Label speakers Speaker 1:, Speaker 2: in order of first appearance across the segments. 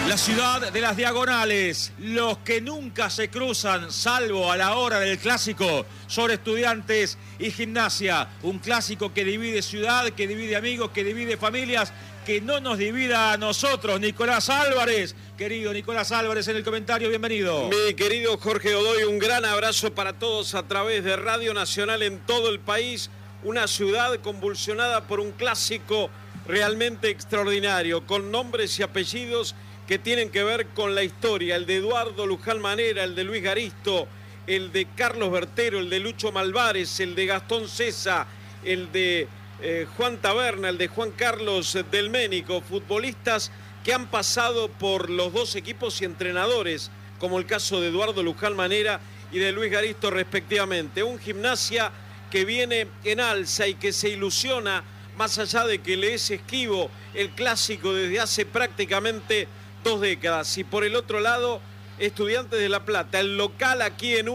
Speaker 1: La ciudad de las diagonales, los que nunca se cruzan, salvo a la hora del clásico, son Estudiantes y Gimnasia. Un clásico que divide ciudad, que divide amigos, que divide familias, que no nos divida a nosotros. Nicolás Álvarez, querido Nicolás Álvarez en el comentario, bienvenido.
Speaker 2: Mi querido Jorge Godoy, un gran abrazo para todos a través de Radio Nacional en todo el país. Una ciudad convulsionada por un clásico realmente extraordinario, con nombres y apellidos que tienen que ver con la historia, el de Eduardo Luján Manera, el de Luis Garisto, el de Carlos Bertero, el de Lucho Malvares, el de Gastón Cesa, el de Juan Taberna, el de Juan Carlos del Ménico, futbolistas que han pasado por los dos equipos y entrenadores, como el caso de Eduardo Luján Manera y de Luis Garisto respectivamente. Un Gimnasia que viene en alza y que se ilusiona, más allá de que le es esquivo el clásico desde hace prácticamente 2 décadas. Y por el otro lado, Estudiantes de La Plata, el local aquí en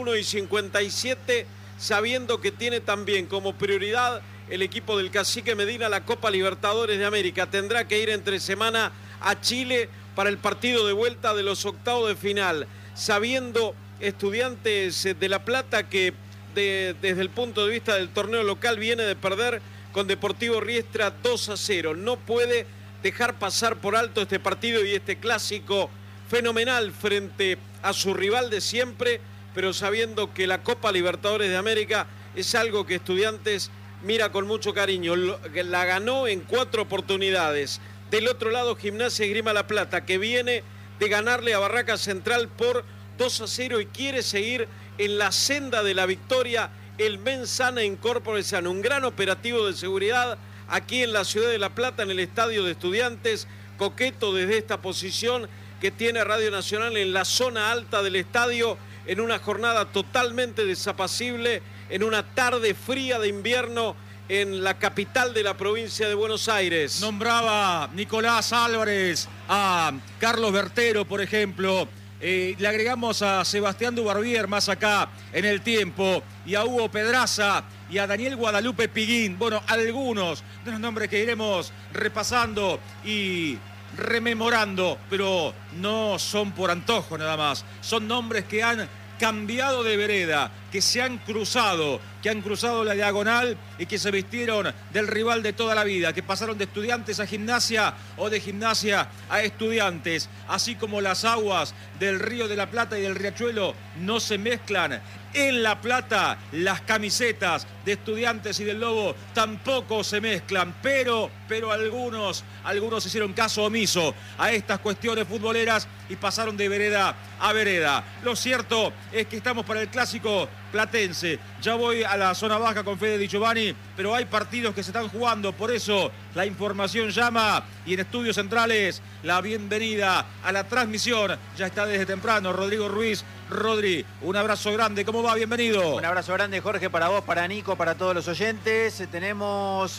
Speaker 2: 1:57, sabiendo que tiene también como prioridad el equipo del Cacique Medina la Copa Libertadores de América. Tendrá que ir entre semana a Chile para el partido de vuelta de los octavos de final, sabiendo Estudiantes de La Plata que desde el punto de vista del torneo local viene de perder con Deportivo Riestra 2-0. No puede dejar pasar por alto este partido y este clásico fenomenal frente a su rival de siempre, pero sabiendo que la Copa Libertadores de América es algo que Estudiantes mira con mucho cariño. La ganó en 4 oportunidades. Del otro lado, Gimnasia Esgrima La Plata, que viene de ganarle a Barraca Central por 2-0 y quiere seguir en la senda de la victoria. El Men Sana Incorpore Sano, un gran operativo de seguridad aquí en la ciudad de La Plata, en el estadio de Estudiantes, coqueto desde esta posición que tiene Radio Nacional en la zona alta del estadio, en una jornada totalmente desapacible, en una tarde fría de invierno en la capital de la provincia de Buenos Aires.
Speaker 1: Nombraba Nicolás Álvarez a Carlos Bertero, por ejemplo. Le agregamos a Sebastián Dubarbier más acá en el tiempo, y a Hugo Pedraza y a Daniel Guadalupe Piguín. Bueno, algunos de los nombres que iremos repasando y rememorando, pero no son por antojo nada más. Son nombres que han cambiado de vereda, que se han cruzado, la diagonal y que se vistieron del rival de toda la vida, que pasaron de Estudiantes a Gimnasia o de Gimnasia a Estudiantes. Así como las aguas del Río de la Plata y del Riachuelo no se mezclan, en La Plata las camisetas de Estudiantes y del Lobo tampoco se mezclan, pero algunos hicieron caso omiso a estas cuestiones futboleras y pasaron de vereda a vereda. Lo cierto es que estamos para el clásico platense. Ya voy a la zona baja con Fede Di Giovanni, pero hay partidos que se están jugando, por eso la información llama, y en Estudios Centrales la bienvenida a la transmisión ya está desde temprano Rodrigo Ruiz. Rodri, un abrazo grande, ¿cómo va? Bienvenido.
Speaker 3: Un abrazo grande, Jorge, para vos, para Nico, para todos los oyentes. Tenemos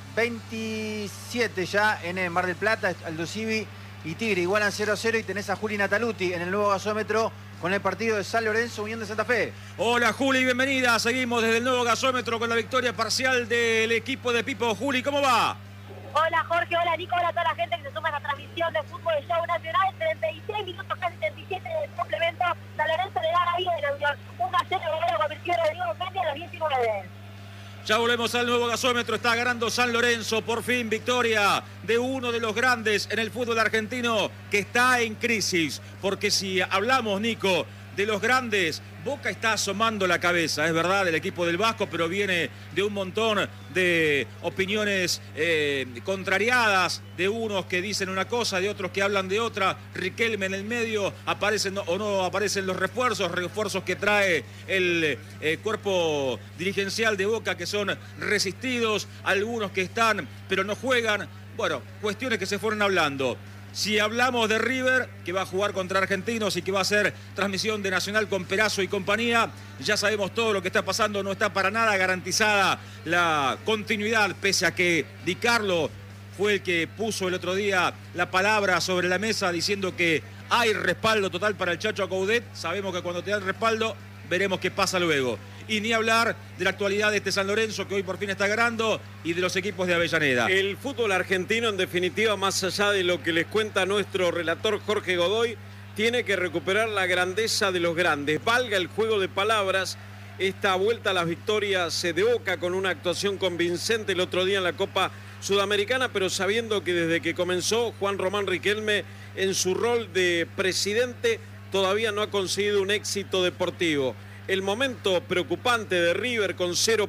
Speaker 3: 27 ya en Mar del Plata, Aldo Civi y Tigre igualan 0-0, y tenés a Juli Nataluti en el nuevo gasómetro con el partido de San Lorenzo, Unión de Santa Fe.
Speaker 1: Hola Juli, bienvenida. Seguimos desde el nuevo gasómetro con la victoria parcial del equipo de Pipo. Juli, ¿cómo va?
Speaker 4: Hola Jorge, hola Nico, hola a toda la gente que se suma a la transmisión de Fútbol de Show Nacional. 36 minutos, casi 37 del complemento. San Lorenzo le da ahí de la Unión 1-0, lo convirtió Rodrigo Mendy a los 19.
Speaker 1: Ya volvemos al nuevo gasómetro. Está ganando San Lorenzo, por fin victoria de uno de los grandes en el fútbol argentino que está en crisis. Porque si hablamos, Nico, de los grandes, Boca está asomando la cabeza, es verdad, del equipo del Vasco, pero viene de un montón de opiniones contrariadas, de unos que dicen una cosa, de otros que hablan de otra. Riquelme en el medio, aparecen o no aparecen los refuerzos que trae el cuerpo dirigencial de Boca, que son resistidos, algunos que están pero no juegan. Bueno, cuestiones que se fueron hablando. Si hablamos de River, que va a jugar contra Argentinos y que va a hacer transmisión de Nacional con Perazo y compañía, ya sabemos todo lo que está pasando, no está para nada garantizada la continuidad, pese a que Di Carlo fue el que puso el otro día la palabra sobre la mesa diciendo que hay respaldo total para el Chacho Coudet. Sabemos que cuando te dan respaldo, veremos qué pasa luego. Y ni hablar de la actualidad de este San Lorenzo, que hoy por fin está ganando, y de los equipos de Avellaneda.
Speaker 2: El fútbol argentino, en definitiva, más allá de lo que les cuenta nuestro relator Jorge Godoy, tiene que recuperar la grandeza de los grandes. Valga el juego de palabras, esta vuelta a las victorias de Boca con una actuación convincente el otro día en la Copa Sudamericana, pero sabiendo que desde que comenzó Juan Román Riquelme en su rol de presidente todavía no ha conseguido un éxito deportivo. El momento preocupante de River con 0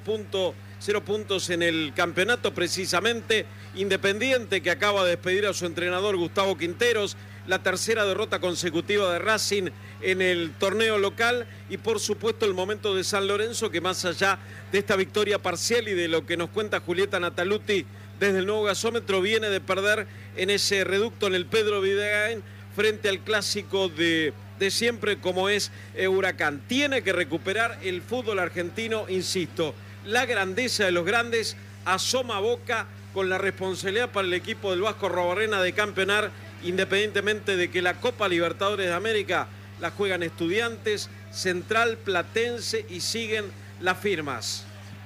Speaker 2: puntos en el campeonato precisamente, Independiente que acaba de despedir a su entrenador Gustavo Quinteros, la tercera derrota consecutiva de Racing en el torneo local y por supuesto el momento de San Lorenzo, que más allá de esta victoria parcial y de lo que nos cuenta Julieta Nataluti desde el nuevo gasómetro, viene de perder en ese reducto en el Pedro Vidaín frente al clásico de siempre como es Huracán. Tiene que recuperar el fútbol argentino, insisto, la grandeza de los grandes. Asoma a Boca con la responsabilidad para el equipo del Vasco Robarrena de campeonar, independientemente de que la Copa Libertadores de América la juegan Estudiantes, Central, Platense y siguen las firmas.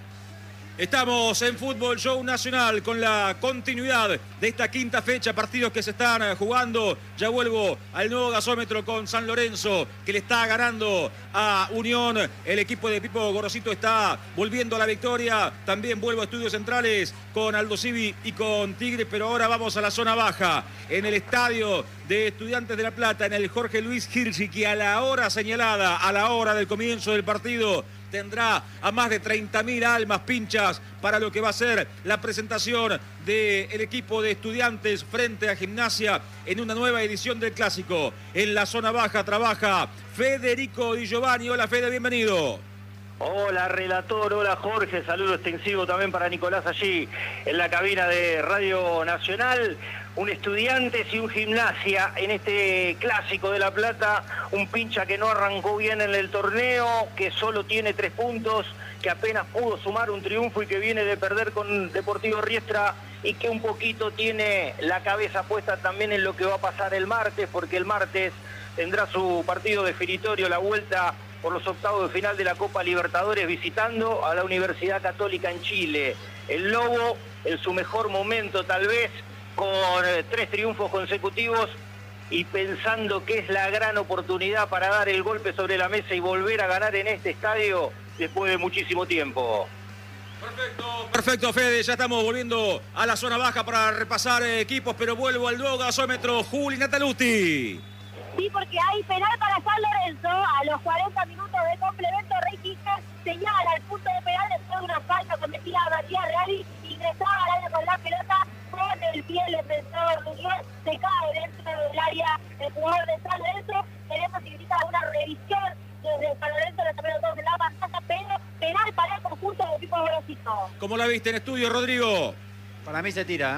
Speaker 1: Estamos en Fútbol Show Nacional con la continuidad de esta quinta fecha, partidos que se están jugando. Ya vuelvo al nuevo gasómetro con San Lorenzo, que le está ganando a Unión. El equipo de Pipo Gorosito está volviendo a la victoria. También vuelvo a Estudios Centrales con Aldo Civi y con Tigre, pero ahora vamos a la zona baja, en el estadio de Estudiantes de La Plata, en el Jorge Luis Hirschi, que a la hora señalada, a la hora del comienzo del partido, tendrá a más de 30.000 almas pinchas para lo que va a ser la presentación del equipo de Estudiantes frente a Gimnasia en una nueva edición del Clásico. En la zona baja trabaja Federico Di Giovanni. Hola Fede, bienvenido.
Speaker 5: Hola relator, hola Jorge, saludo extensivo también para Nicolás allí en la cabina de Radio Nacional. Un Estudiantes y un Gimnasia en este Clásico de La Plata, un pincha que no arrancó bien en el torneo, que solo tiene 3 puntos, que apenas pudo sumar un triunfo y que viene de perder con Deportivo Riestra y que un poquito tiene la cabeza puesta también en lo que va a pasar el martes, porque el martes tendrá su partido definitorio, la vuelta por los octavos de final de la Copa Libertadores, visitando a la Universidad Católica en Chile. El Lobo, en su mejor momento tal vez, con 3 triunfos consecutivos y pensando que es la gran oportunidad para dar el golpe sobre la mesa y volver a ganar en este estadio después de muchísimo tiempo.
Speaker 1: Perfecto, Fede, ya estamos volviendo a la zona baja para repasar equipos, pero vuelvo al nuevo gasómetro. Juli Nataluti.
Speaker 4: Sí, porque hay penal para San Lorenzo. A los 40 minutos de complemento, Rey Quispe señala el punto de penal después de una falta cometida a Matías Reali. Ingresaba al área con la pelota, con el pie el defensor de Unión, se cae dentro del área el jugador de San Lorenzo. Queremos si necesita una revisión desde San Lorenzo, lo también todos en la pantalla, pero penal para el conjunto del equipo Gorosito.
Speaker 1: ¿Cómo la viste en estudio, Rodrigo?
Speaker 3: Para mí se tira, ¿eh?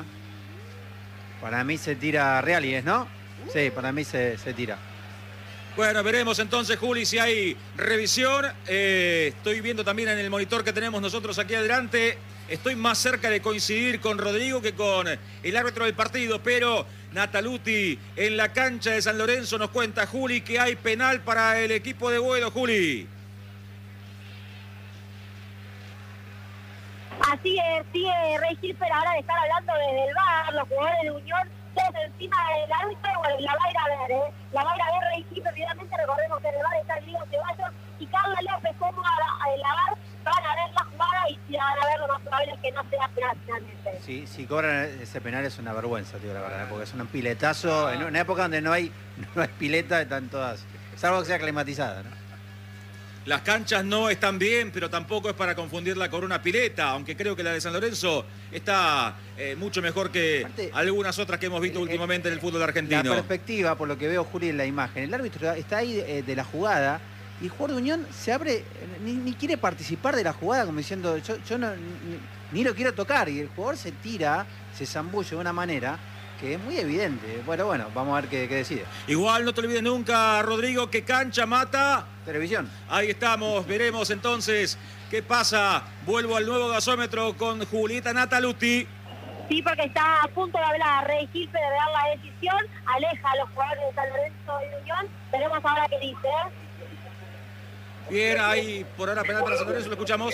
Speaker 3: Para mí se tira Reali, ¿no? Sí, para mí se tira.
Speaker 1: Bueno, veremos entonces, Juli, si hay revisión. Estoy viendo también en el monitor que tenemos nosotros aquí adelante. Estoy más cerca de coincidir con Rodrigo que con el árbitro del partido, pero Nataluti en la cancha de San Lorenzo nos cuenta, Juli, que hay penal para el equipo de Boedo, Juli.
Speaker 4: Así es, sigue Rey Gilper ahora de estar hablando desde el VAR, los jugadores de Unión desde encima del árbitro, bueno, la va a ir a ver, la va a ir a ver Rey Gilper, finalmente recordemos que en el VAR está el Diego Ceballos y Carlos López, como en la VAR van a ver la jugada y si van a ver lo más probable es que no sea penal finalmente.
Speaker 3: Sí, si cobran ese penal es una vergüenza, tío, la verdad, porque es un piletazo, en una época donde no hay pileta, están todas, salvo que sea climatizada, ¿no?
Speaker 1: Las canchas no están bien, pero tampoco es para confundirla con una pileta, aunque creo que la de San Lorenzo está mucho mejor que aparte, algunas otras que hemos visto últimamente en el fútbol argentino.
Speaker 3: La perspectiva, por lo que veo, Juli, en la imagen, el árbitro está ahí de la jugada y el jugador de Unión se abre, ni quiere participar de la jugada, como diciendo, yo no, ni lo quiero tocar, y el jugador se tira, se zambulle de una manera que es muy evidente. Bueno, vamos a ver qué decide.
Speaker 1: Igual no te olvides nunca, Rodrigo, que cancha mata
Speaker 3: televisión.
Speaker 1: Ahí estamos, veremos entonces qué pasa. Vuelvo al nuevo gasómetro con Julieta Nataluti.
Speaker 4: Sí, porque está a punto de hablar Rey Gilpe de dar la decisión, aleja a los jugadores de San Lorenzo y Unión. Veremos ahora qué dice.
Speaker 1: Bien, ahí por ahora penal para San Lorenzo, lo escuchamos.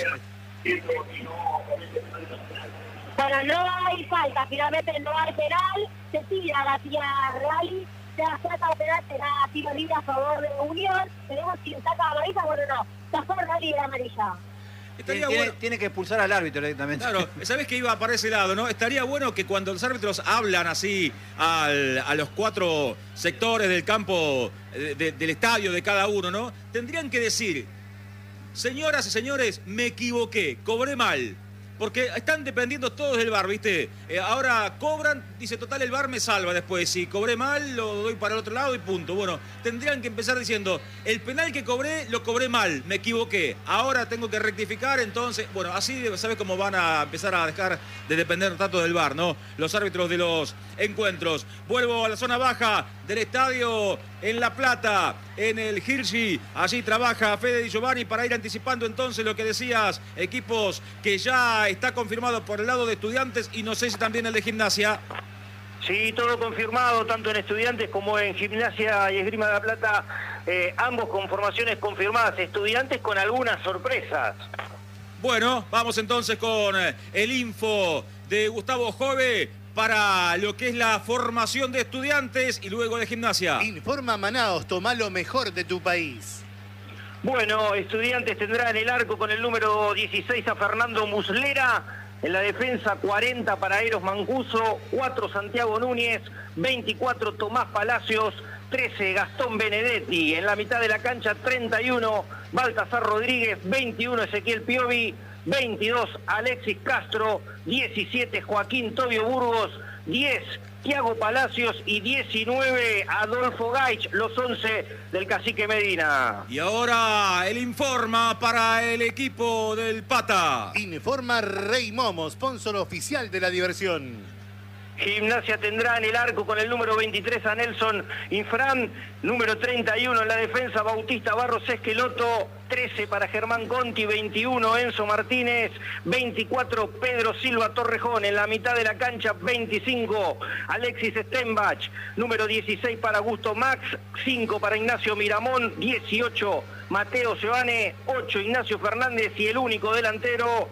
Speaker 4: Bueno, no hay falta, finalmente no hay penal, se tira la tía Reali, se saca el penal, será tiro libre a favor de Unión, tenemos si saca amarilla, bueno no, sacó Reali de la amarilla.
Speaker 3: Tiene que expulsar al árbitro directamente.
Speaker 1: Claro, ¿sabés que iba para ese lado, no? Estaría bueno que cuando los árbitros hablan así a los 4 sectores del campo, del estadio de cada uno, ¿no? Tendrían que decir, señoras y señores, me equivoqué, cobré mal. Porque están dependiendo todos del VAR, ¿viste? Ahora cobran, dice, total, el VAR me salva después. Si cobré mal, lo doy para el otro lado y punto. Bueno, tendrían que empezar diciendo, el penal que cobré, lo cobré mal, me equivoqué. Ahora tengo que rectificar, entonces... Bueno, así, ¿sabes cómo van a empezar a dejar de depender tanto del VAR, ¿no? Los árbitros de los encuentros. Vuelvo a la zona baja del estadio en La Plata, en el Hirschi. Allí trabaja Fede Di Giovanni para ir anticipando entonces lo que decías, equipos que ya está confirmado por el lado de Estudiantes y no sé si también el de Gimnasia.
Speaker 5: Sí, todo confirmado, tanto en Estudiantes como en Gimnasia y Esgrima de La Plata, ambos con formaciones confirmadas, Estudiantes con algunas sorpresas.
Speaker 1: Bueno, vamos entonces con el info de Gustavo Jove para lo que es la formación de Estudiantes y luego de Gimnasia.
Speaker 6: Informa Manaos, toma lo mejor de tu país.
Speaker 5: Bueno, Estudiantes tendrá en el arco con el número 16 a Fernando Muslera. En la defensa 40 para Eros Mancuso, 4 Santiago Núñez, 24 Tomás Palacios, 13 Gastón Benedetti. En la mitad de la cancha 31 Baltasar Rodríguez, 21 Ezequiel Piovi, 22 Alexis Castro, 17 Joaquín Tobio Burgos, 10 Thiago Palacios y 19 Adolfo Gaich, los 11 del Cacique Medina.
Speaker 1: Y ahora el informa para el equipo del Pata.
Speaker 6: Informa Rey Momo, sponsor oficial de la diversión.
Speaker 5: Gimnasia tendrá en el arco con el número 23 a Nelson Infran, número 31 en la defensa Bautista Barros Esqueloto, 13 para Germán Conti, 21 Enzo Martínez, 24 Pedro Silva Torrejón, en la mitad de la cancha 25 Alexis Stenbach, número 16 para Augusto Max, 5 para Ignacio Miramón, 18 Mateo Sebane, 8 Ignacio Fernández y el único delantero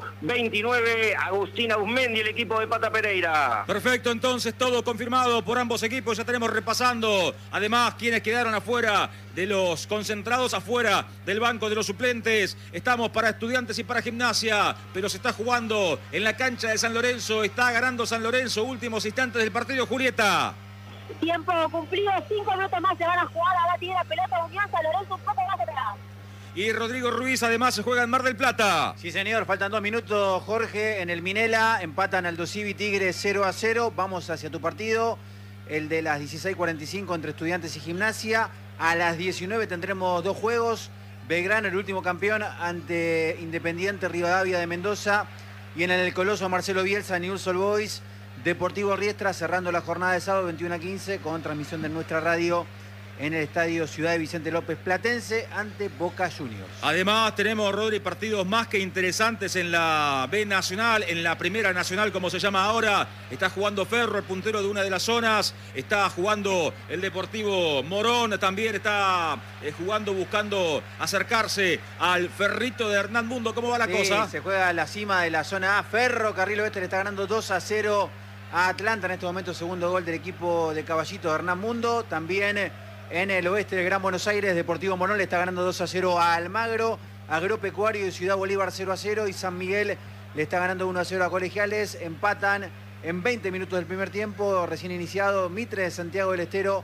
Speaker 5: 29 Agustín Ausmendi, el equipo de Pata Pereira.
Speaker 1: Perfecto, entonces todo confirmado por ambos equipos, ya tenemos repasando además quienes quedaron afuera de los concentrados, afuera del banco de los suplentes. Estamos para Estudiantes y para Gimnasia, pero se está jugando en la cancha de San Lorenzo, está ganando San Lorenzo, últimos instantes del partido, Julieta.
Speaker 4: Tiempo cumplido, 5 minutos más se van a jugar, ahora tiene la pelota Unión, San Lorenzo un poco más atrás.
Speaker 1: Y Rodrigo Ruiz además se juega en Mar del Plata.
Speaker 3: Sí, señor, faltan 2 minutos, Jorge, en el Minela, empatan Aldo Civi Tigres 0-0, vamos hacia tu partido, el de las 16:45 entre Estudiantes y Gimnasia. A las 19 tendremos 2 juegos, Belgrano, el último campeón, ante Independiente Rivadavia de Mendoza, y en el Coloso Marcelo Bielsa, Newell's Old Boys, Deportivo Riestra, cerrando la jornada de sábado 21:15 con transmisión de nuestra radio en el estadio Ciudad de Vicente López Platense ante Boca Juniors.
Speaker 1: Además tenemos, Rodri, partidos más que interesantes en la B Nacional, en la Primera Nacional como se llama ahora. Está jugando Ferro, el puntero de una de las zonas, está jugando el Deportivo Morón, también está jugando, buscando acercarse al Ferrito de Hernán Mundo. ¿Cómo va la cosa?
Speaker 3: Se juega la cima de la zona A. Ferro Carril Oeste le está ganando 2-0 a Atlanta en este momento, segundo gol del equipo de Caballito de Hernán Mundo. También en el oeste del Gran Buenos Aires, Deportivo Morón le está ganando 2-0 a Almagro, Agropecuario de Ciudad Bolívar 0-0 y San Miguel le está ganando 1-0 a Colegiales. Empatan en 20 minutos del primer tiempo, recién iniciado, Mitre de Santiago del Estero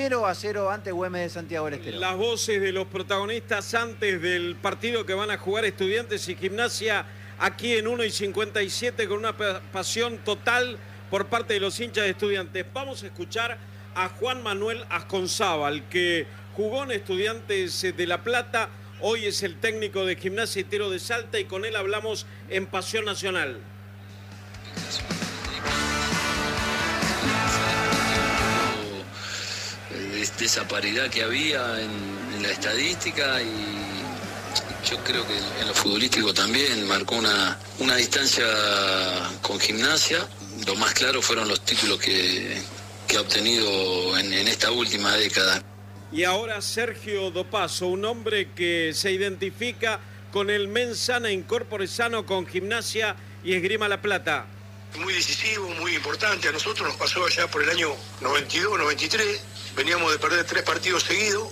Speaker 3: 0-0 ante Güemes de Santiago del Estero.
Speaker 2: Las voces de los protagonistas antes del partido que van a jugar Estudiantes y Gimnasia aquí en 1:57 con una pasión total por parte de los hinchas de Estudiantes. Vamos a escuchar a Juan Manuel Asconzábal, que jugó en Estudiantes de La Plata, hoy es el técnico de Gimnasia y Tiro de Salta, y con él hablamos en Pasión Nacional.
Speaker 7: De esa paridad que había en la estadística, y yo creo que en lo futbolístico también marcó una distancia con Gimnasia. Lo más claro fueron los títulos que ha obtenido en esta última década.
Speaker 2: Y ahora Sergio Dopaso, un hombre que se identifica con el Mensana Incorpore Sano, con Gimnasia y Esgrima La Plata.
Speaker 8: Muy decisivo, muy importante. A nosotros nos pasó allá por el año 92, 93. Veníamos de perder 3 partidos seguidos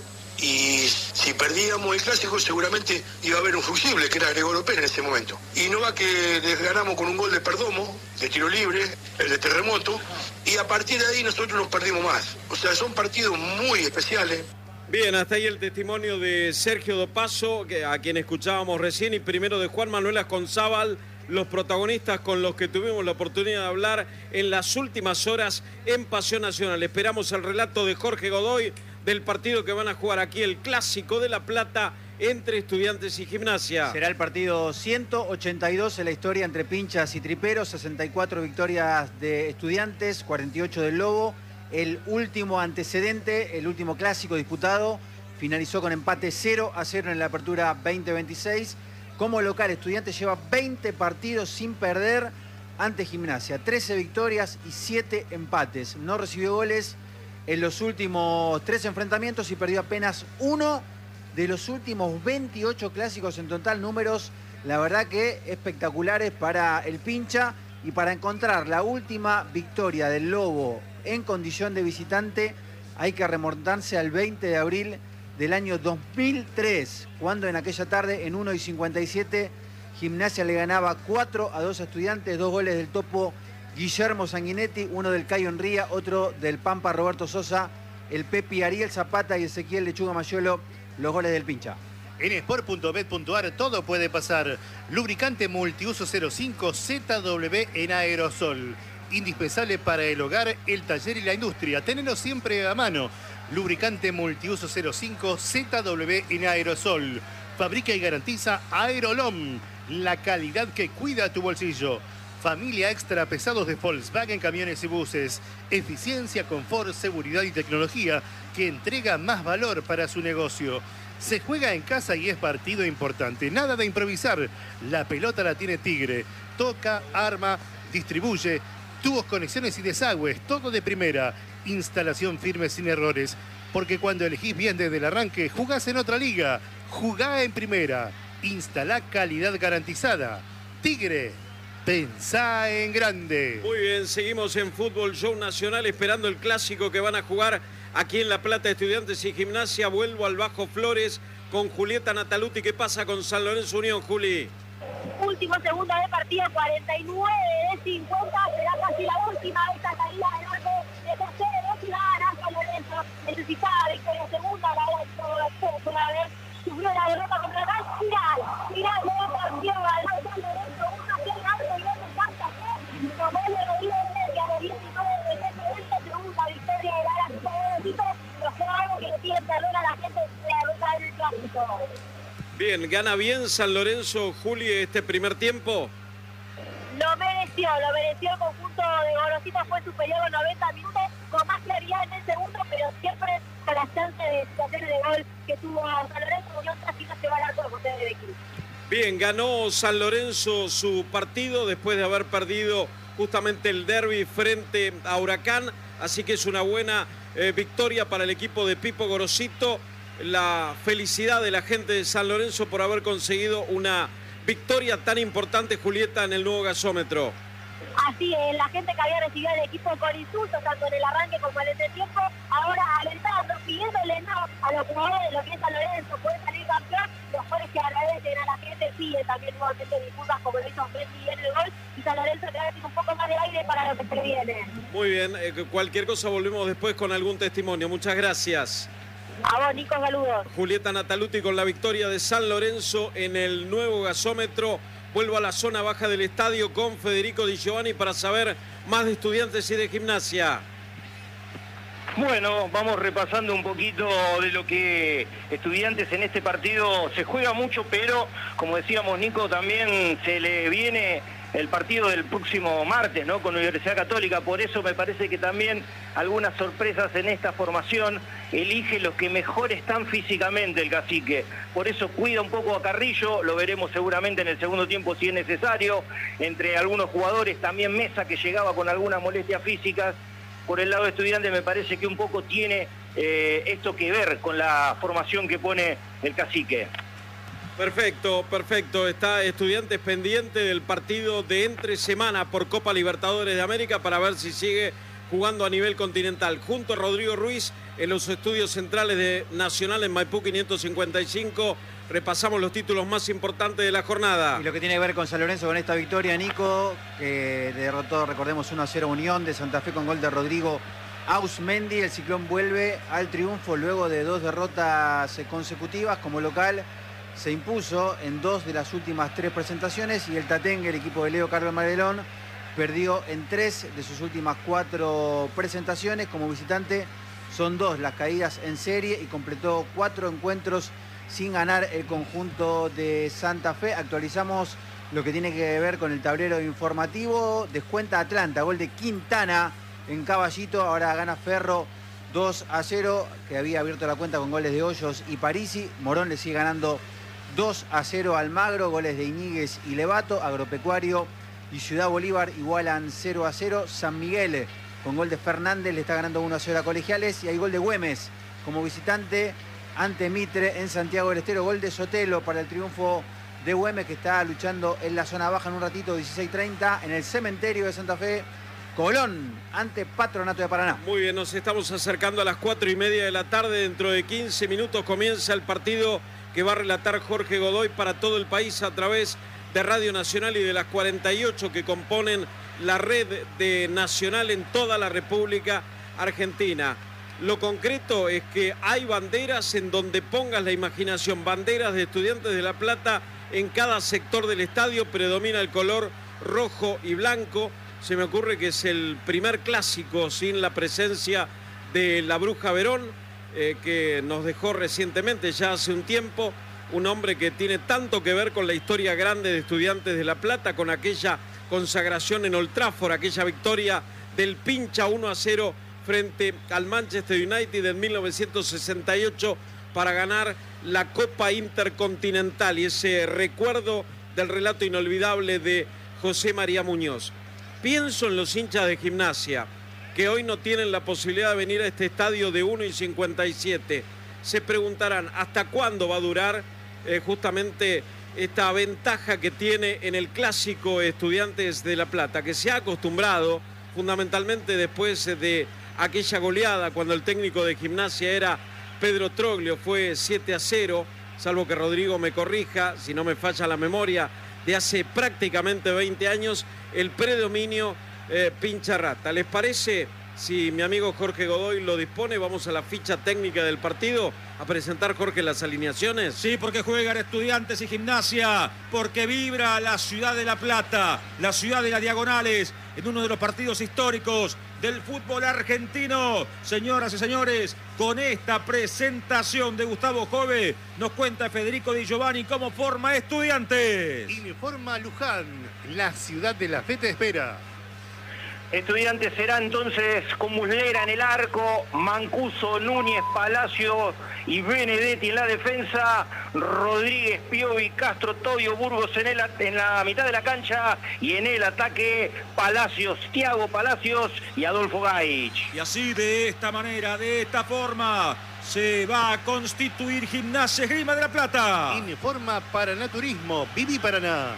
Speaker 8: y si perdíamos el clásico seguramente iba a haber un fusible, que era Gregorio Pérez en ese momento. Y no va que les ganamos con un gol de Perdomo, de tiro libre, el de Terremoto, y a partir de ahí nosotros nos perdimos más. O sea, son partidos muy especiales.
Speaker 2: Bien, hasta ahí el testimonio de Sergio Dopaso, a quien escuchábamos recién, y primero de Juan Manuel Asconzábal, los protagonistas con los que tuvimos la oportunidad de hablar en las últimas horas en Pasión Nacional. Esperamos el relato de Jorge Godoy del partido que van a jugar aquí, el Clásico de La Plata, entre Estudiantes y Gimnasia.
Speaker 3: Será el partido 182 en la historia entre pinchas y triperos, 64 victorias de Estudiantes, 48 del Lobo. El último antecedente, el último clásico disputado, finalizó con empate 0-0 en la apertura 2026. Como local, Estudiantes lleva 20 partidos sin perder ante Gimnasia, 13 victorias y 7 empates. No recibió goles en los últimos 3 enfrentamientos y perdió apenas 1 de los últimos 28 clásicos en total. Números, la verdad que espectaculares para el pincha, y para encontrar la última victoria del Lobo en condición de visitante hay que remontarse al 20 de abril del año 2003, cuando en aquella tarde, en 1:57, Gimnasia le ganaba 4-2 a Estudiantes, 2 goles del Topo Guillermo Sanguinetti, uno del Cayo Enría, otro del Pampa Roberto Sosa, el Pepi Ariel Zapata y Ezequiel Lechuga Mayolo, los goles del pincha.
Speaker 6: En sport.bet.ar todo puede pasar. Lubricante multiuso 05 ZW en aerosol. Indispensable para el hogar, el taller y la industria. Tenelo siempre a mano. Lubricante multiuso 05 ZW en aerosol. Fabrica y garantiza Aerolom, la calidad que cuida tu bolsillo. Familia extra pesados de Volkswagen Camiones y Buses. Eficiencia, confort, seguridad y tecnología que entrega más valor para su negocio. Se juega en casa y es partido importante. Nada de improvisar. La pelota la tiene Tigre. Toca, arma, distribuye. Tubos, conexiones y desagües. Todo de primera. Instalación firme sin errores. Porque cuando elegís bien desde el arranque, jugás en otra liga. Jugá en primera. Instalá calidad garantizada. Tigre. Pensá en grande.
Speaker 2: Muy bien, seguimos en Fútbol Show Nacional esperando el clásico que van a jugar aquí en La Plata, Estudiantes y Gimnasia. Vuelvo al Bajo Flores con Julieta Nataluti. ¿Qué pasa con San Lorenzo Unión, Juli?
Speaker 4: Último segundo de partido, 49 de 50, será casi la última de esta salida del arco de tercera velocidad a San Lorenzo. Necesitaba victoria segunda, la vez sufrió la derrota contra el final de partido al San Lorenzo, una pierna alto y otro pasa que Romero Rodríguez Media de 19 de segunda victoria de la Galaxia. Nos quedamos que le piden perdón a la gente de la ruta del clásico.
Speaker 2: Bien, ¿gana bien San Lorenzo, Juli, este primer tiempo?
Speaker 4: Lo mereció el conjunto de Gorosito, fue superior a 90 minutos, con más claridad en el segundo, pero siempre con la chance de situaciones de gol que tuvo San Lorenzo, Unión casi no se va al arco de José de equipo.
Speaker 2: Bien, ganó San Lorenzo su partido después de haber perdido justamente el derbi frente a Huracán, así que es una buena victoria para el equipo de Pipo Gorosito. La felicidad de la gente de San Lorenzo por haber conseguido una victoria tan importante, Julieta, en el nuevo gasómetro.
Speaker 4: Así es, la gente que había recibido el equipo con insultos, tanto en el arranque como en el entretiempo, ahora alentando, pidiéndole no a los jugadores de lo que es San Lorenzo, puede salir campeón, los jugadores que agradecen a la gente piden también nuevamente disculpas como lo hizo Messi en el gol, y San Lorenzo que tiene un poco más de aire para lo que se viene.
Speaker 2: Muy bien, cualquier cosa volvemos después con algún testimonio. Muchas gracias.
Speaker 4: A vos, Nico, saludos.
Speaker 2: Julieta Nataluti con la victoria de San Lorenzo en el nuevo gasómetro. Vuelvo a la zona baja del estadio con Federico Di Giovanni para saber más de Estudiantes y de Gimnasia.
Speaker 5: Bueno, vamos repasando un poquito de lo que Estudiantes en este partido se juega mucho, pero como decíamos, Nico, también se le viene el partido del próximo martes, ¿no?, con Universidad Católica. Por eso me parece que también algunas sorpresas en esta formación. Elige los que mejor están físicamente el Cacique. Por eso cuida un poco a Carrillo, lo veremos seguramente en el segundo tiempo si es necesario. Entre algunos jugadores también Mesa, que llegaba con algunas molestias físicas. por el lado de Estudiantes me parece que un poco tiene esto que ver con la formación que pone el Cacique.
Speaker 2: Perfecto, perfecto. Está Estudiantes pendiente del partido de entre semana por Copa Libertadores de América para ver si sigue jugando a nivel continental. Junto a Rodrigo Ruiz en los estudios centrales de Nacional en Maipú 555. Repasamos los títulos más importantes de la jornada.
Speaker 3: Y lo que tiene que ver con San Lorenzo con esta victoria, Nico, que derrotó, recordemos, 1-0 Unión de Santa Fe con gol de Rodrigo Ausmendi. El Ciclón vuelve al triunfo luego de 2 derrotas consecutivas como local. Se impuso en 2 de las últimas 3 presentaciones y el Tatengue, el equipo de Leo Carlos Marelón, perdió en 3 de sus últimas 4 presentaciones. Como visitante son 2 las caídas en serie y completó 4 encuentros sin ganar el conjunto de Santa Fe. Actualizamos lo que tiene que ver con el tablero informativo. Descuenta Atlanta, gol de Quintana en Caballito. Ahora gana Ferro 2-0, que había abierto la cuenta con goles de Hoyos y Parisi. Morón le sigue ganando 2-0 al Magro, goles de Iñiguez y Levato. Agropecuario y Ciudad Bolívar igualan 0-0. San Miguel con gol de Fernández le está ganando 1-0 a Colegiales. Y hay gol de Güemes como visitante ante Mitre en Santiago del Estero. Gol de Sotelo para el triunfo de Güemes, que está luchando en la zona baja en un ratito. 16:30 en el Cementerio de Santa Fe. Colón ante Patronato de Paraná.
Speaker 2: Muy bien, nos estamos acercando a las 4:30 de la tarde. Dentro de 15 minutos comienza el partido que va a relatar Jorge Godoy para todo el país a través de Radio Nacional y de las 48 que componen la red de Nacional en toda la República Argentina. Lo concreto es que hay banderas en donde pongas la imaginación, banderas de Estudiantes de La Plata en cada sector del estadio. Predomina el color rojo y blanco. Se me ocurre que es el primer clásico sin la presencia de la Bruja Verón, que nos dejó recientemente, ya hace un tiempo, un hombre que tiene tanto que ver con la historia grande de Estudiantes de La Plata, con aquella consagración en Old Trafford, aquella victoria del Pincha 1-0 frente al Manchester United en 1968 para ganar la Copa Intercontinental, y ese recuerdo del relato inolvidable de José María Muñoz. Pienso en los hinchas de Gimnasia, que hoy no tienen la posibilidad de venir a este estadio de 1:57. Se preguntarán, ¿hasta cuándo va a durar justamente esta ventaja que tiene en el clásico Estudiantes de La Plata, que se ha acostumbrado fundamentalmente después de aquella goleada cuando el técnico de Gimnasia era Pedro Troglio? Fue 7-0, salvo que Rodrigo me corrija, si no me falla la memoria, de hace prácticamente 20 años, el predominio pincha rata. ¿Les parece? Si mi amigo Jorge Godoy lo dispone, vamos a la ficha técnica del partido, a presentar, Jorge, las alineaciones.
Speaker 1: Sí, porque juegan Estudiantes y Gimnasia, porque vibra la ciudad de La Plata, la ciudad de las Diagonales, en uno de los partidos históricos del fútbol argentino. Señoras y señores, con esta presentación de Gustavo Jove, nos cuenta Federico Di Giovanni cómo forma Estudiantes.
Speaker 6: Informa Luján, la ciudad de la fe te espera.
Speaker 5: Estudiantes será entonces con Muslera en el arco, Mancuso, Núñez, Palacio y Benedetti en la defensa, Rodríguez, Piovi, Castro, Tobio, Burgos en la mitad de la cancha, y en el ataque Palacios, Thiago Palacios y Adolfo Gaich.
Speaker 1: Y así, de esta manera, de esta forma, se va a constituir Gimnasia Esgrima de La Plata.
Speaker 6: Informa Paranaturismo, Vivi Paraná.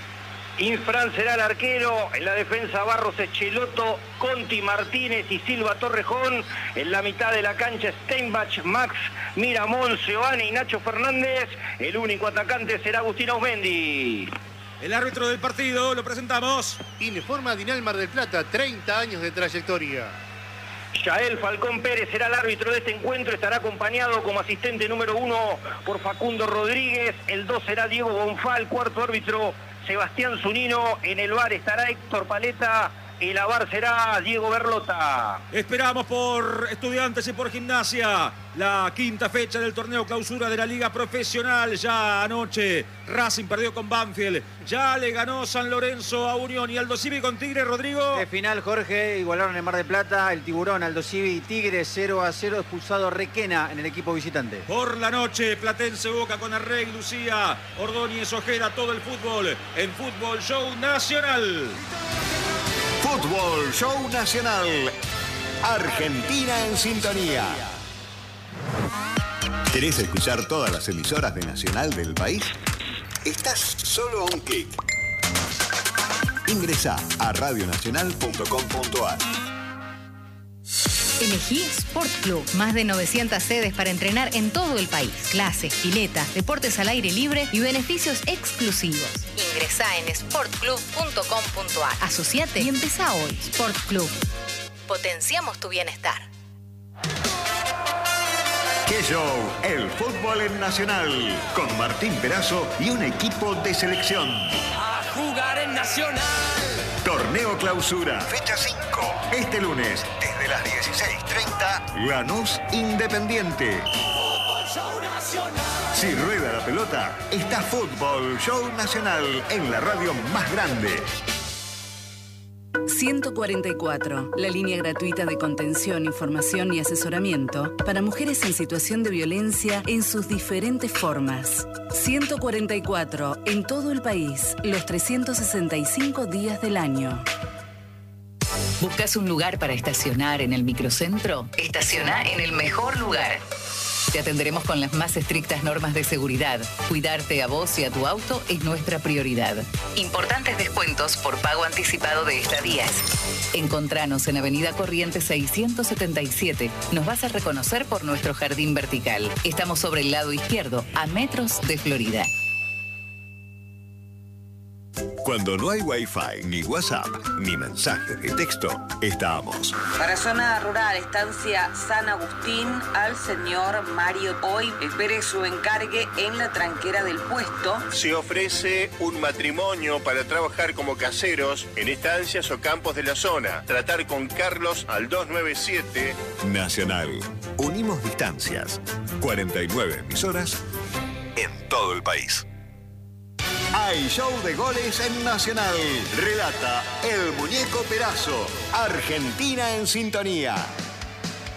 Speaker 5: Infran será el arquero, en la defensa Barros, Echeloto, Conti, Martínez y Silva Torrejón, en la mitad de la cancha Steinbach, Max, Miramón, Seoane y Nacho Fernández, el único atacante será Agustín Ausmendi.
Speaker 1: El árbitro del partido, lo presentamos.
Speaker 6: Informa Dinal Mar del Plata, 30 años de trayectoria.
Speaker 5: Yael Falcón Pérez será el árbitro de este encuentro, estará acompañado como asistente número 1 por Facundo Rodríguez, el 2 será Diego Bonfal, cuarto árbitro Sebastián Zunino, en el VAR estará Héctor Paleta, el VAR será Diego Berlota.
Speaker 1: Esperamos por Estudiantes y por Gimnasia la quinta fecha del torneo clausura de la Liga Profesional. Ya anoche Racing perdió con Banfield, ya le ganó San Lorenzo a Unión y Aldo Civi con Tigre. Rodrigo.
Speaker 3: De final, Jorge, igualaron en Mar del Plata el Tiburón, Aldo Civi y Tigre 0-0, expulsado Requena en el equipo visitante.
Speaker 1: Por la noche, Platense Boca con Arregui, Lucía, Ordóñez, Ojeda, todo el fútbol en Fútbol Show Nacional.
Speaker 9: Fútbol Show Nacional Argentina en Sintonía. ¿Querés escuchar todas las emisoras de Nacional del país? Estás solo a un clic. Ingresá a radionacional.com.ar.
Speaker 10: Elegí Sport Club. Más de 900 sedes para entrenar en todo el país. Clases, piletas, deportes al aire libre y beneficios exclusivos. Ingresá en sportclub.com.ar. Asociate y empezá hoy. Sport Club. Potenciamos tu bienestar.
Speaker 9: ¡Qué show! El fútbol en Nacional. Con Martín Perazo y un equipo de selección.
Speaker 11: A jugar en Nacional.
Speaker 9: Torneo Clausura. Fecha 5. Este lunes, desde las 16:30, Lanús Independiente. Si rueda la pelota, está Fútbol Show Nacional en la radio más grande.
Speaker 12: 144, la línea gratuita de contención, información y asesoramiento para mujeres en situación de violencia en sus diferentes formas. 144, en todo el país, los 365 días del año.
Speaker 13: ¿Buscas un lugar para estacionar en el microcentro? Estaciona en el mejor lugar. Te atenderemos con las más estrictas normas de seguridad. Cuidarte a vos y a tu auto es nuestra prioridad. Importantes descuentos por pago anticipado de estadías. Encontranos en Avenida Corrientes 677. Nos vas a reconocer por nuestro jardín vertical. Estamos sobre el lado izquierdo, a metros de Florida.
Speaker 9: Cuando no hay Wi-Fi, ni WhatsApp, ni mensajes de texto, estamos.
Speaker 14: Para zona rural, estancia San Agustín, al señor Mario Hoy. Espere su encargue en la tranquera del puesto.
Speaker 15: Se ofrece un matrimonio para trabajar como caseros en estancias o campos de la zona. Tratar con Carlos al 297.
Speaker 9: Nacional. Unimos distancias. 49 emisoras en todo el país. Hay show de goles en Nacional. Relata el Muñeco Perazo. Argentina en Sintonía.